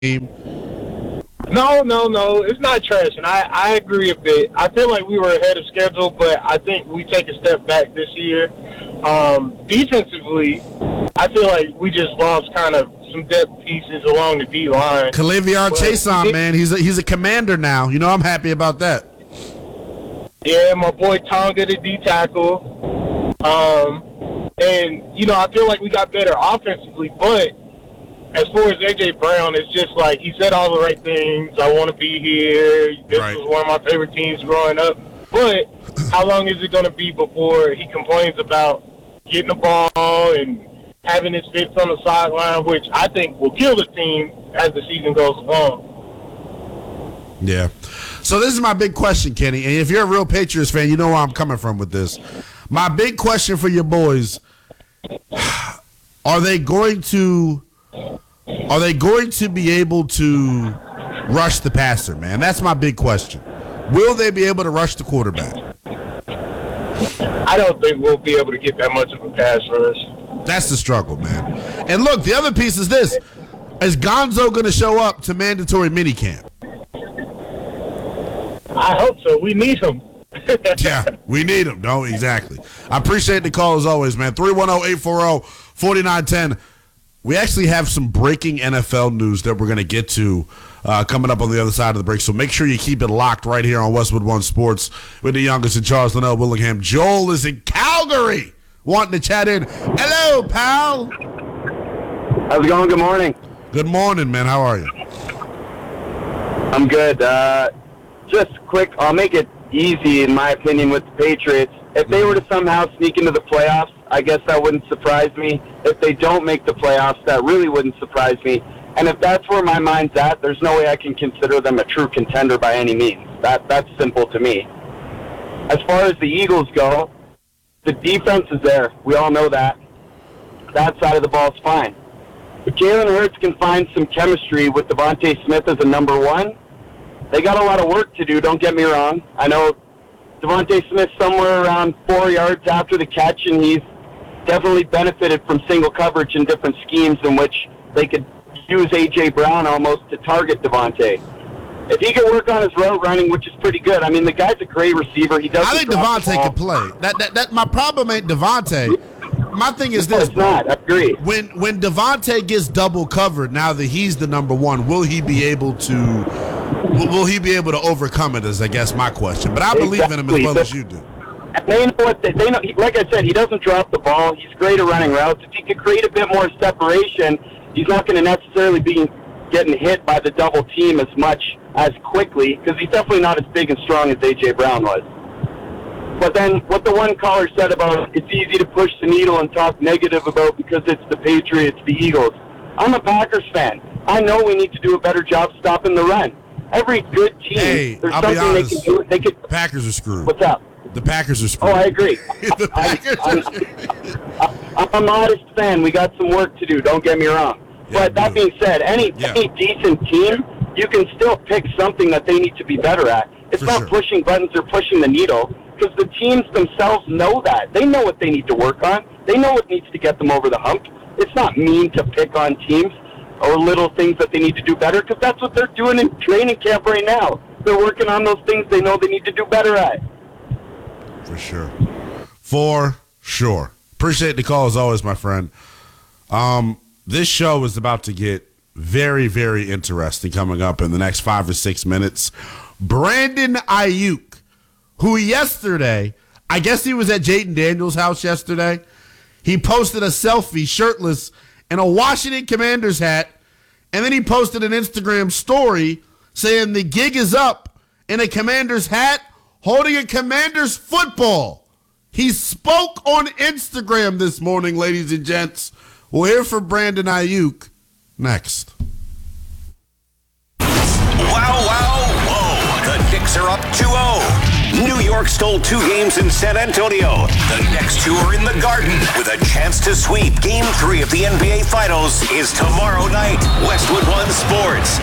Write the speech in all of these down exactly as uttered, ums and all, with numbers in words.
No, no, no. It's not trash, and I, I agree a bit. I feel like we were ahead of schedule, but I think we take a step back this year. Um, defensively, I feel like we just lost kind of some depth pieces along the D line. K'Lavon Chaisson, man, he's a, he's a commander now. You know, I'm happy about that. Yeah, my boy Tonga, the D tackle. Um, and, you know, I feel like we got better offensively, but as far as A J Brown, it's just like he said all the right things. I want to be here. This right. was one of my favorite teams growing up. But how long is it going to be before he complains about getting the ball and having his fits on the sideline, which I think will kill the team as the season goes along? Yeah. So this is my big question, Kenny. And if you're a real Patriots fan, you know where I'm coming from with this. My big question for your boys, are they going to are they going to be able to rush the passer, man? That's my big question. Will they be able to rush the quarterback? I don't think we'll be able to get that much of a pass rush. That's the struggle, man. And look, the other piece is this. Is Gonzo going to show up to mandatory minicamp? I hope so. We need him. Yeah, we need him. No, exactly. I appreciate the call as always, man. three one zero, eight four zero, four nine one zero. We actually have some breaking N F L news that we're going to get to uh, coming up on the other side of the break. So make sure you keep it locked right here on Westwood One Sports with the youngest in Charles Linnell Willingham. Joel is in Calgary wanting to chat in. Hello, pal. How's it going? Good morning. Good morning, man. How are you? I'm good. Uh, just quick, I'll make it easy, in my opinion, with the Patriots. If they were to somehow sneak into the playoffs, I guess that wouldn't surprise me. If they don't make the playoffs, that really wouldn't surprise me. And if that's where my mind's at, there's no way I can consider them a true contender by any means. That That's simple to me. As far as the Eagles go, the defense is there. We all know that. That side of the ball is fine. If Jalen Hurts can find some chemistry with Devontae Smith as a number one, they got a lot of work to do, don't get me wrong. I know Devontae Smith's somewhere around four yards after the catch, and he's definitely benefited from single coverage in different schemes in which they could use A J Brown almost to target Devontae. If he could work on his route running, which is pretty good. I mean, the guy's a great receiver. He doesn't I think Devontae can play. That, that that my problem ain't Devontae. My thing is this. It's not. I agree. When when Devontae gets double covered, now that he's the number one, will he be able to will, will he be able to overcome it? Is I guess my question. But I believe exactly. in him as well but, as you do. And they know what they, they know. He, like I said, he doesn't drop the ball. He's great at running routes. If he could create a bit more separation, he's not going to necessarily be getting hit by the double team as much as quickly, because he's definitely not as big and strong as A J Brown was. But then what the one caller said about it's easy to push the needle and talk negative about because it's the Patriots, the Eagles. I'm a Packers fan. I know we need to do a better job stopping the run. Every good team, Hey, there's I'll be something they honest. can do. They could. Packers are screwed. What's up? The Packers are screwed. Oh, I agree. the Packers I'm, are screwed. I'm a modest fan. We got some work to do. Don't get me wrong. Yeah, but that dude. being said, any Yeah. any decent team, you can still pick something that they need to be better at. It's For not sure. pushing buttons or pushing the needle, because the teams themselves know that. They know what they need to work on. They know what needs to get them over the hump. It's not mean to pick on teams or little things that they need to do better, because that's what they're doing in training camp right now. They're working on those things they know they need to do better at. For sure. For sure. Appreciate the call as always, my friend. Um, this show is about to get very, very interesting coming up in the next five or six minutes. Brandon Ayuk, who yesterday, I guess he was at Jaden Daniels' house yesterday. He posted a selfie shirtless in a Washington Commanders hat, and then he posted an Instagram story saying the gig is up in a Commanders hat holding a Commanders football. He spoke on Instagram this morning, ladies and gents. We'll hear from Brandon Ayuk next. Wow, wow, whoa. The Knicks are up two oh. New York stole two games in San Antonio. The next two are in the Garden with a chance to sweep. Game three of the N B A Finals is tomorrow night. Westwood One Sports.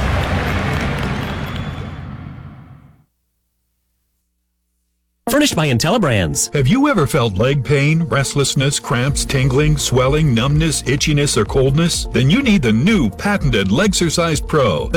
Furnished by IntelliBrands. Have you ever felt leg pain, restlessness, cramps, tingling, swelling, numbness, itchiness, or coldness? Then you need the new patented Legsercise Pro.